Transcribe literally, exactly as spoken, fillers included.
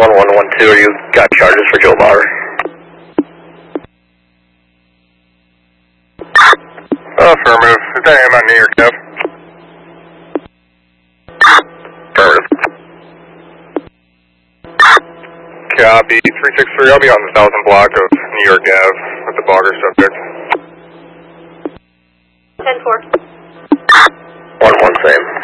one one one two, you got charges for Joe Bauer. Affirmative. Today I'm on New York Ave. Affirmative. Copy. three six three, I'll be on the thousand block of New York Ave with the Bogger subject. ten four. one one same.